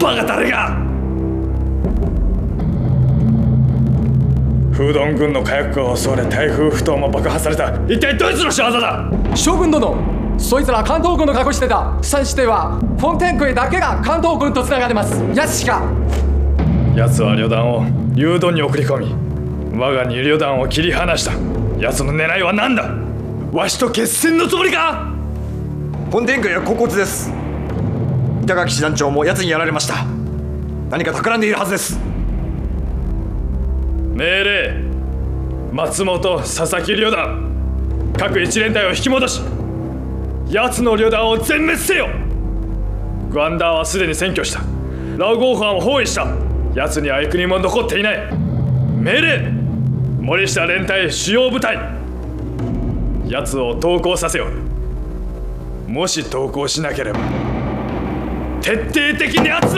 バカ誰が。フードン軍の火薬が襲われ台風埠頭も爆破された。一体どいつの仕業だ。 将軍殿、そいつら関東軍の隠してた三指定はフォンテンクへだけが関東軍とつながります。やつしか。 奴は旅団を誘導に送り込み、我が二旅団を切り離した。奴の狙いは何だ。わしと決戦のつもりか。 フォンテンクへは恍惚です。板垣師団長も奴にやられました。何か企んでいるはずです。 命令、松本佐々木旅団各一連隊を引き戻し、奴の旅団を全滅せよ。グアンダーはすでに占拠した。ラオゴーファンを包囲した。奴には幾人も残っていない。命令、森下連隊主要部隊、奴を投降させよ。もし投降しなければ徹底的に奴ら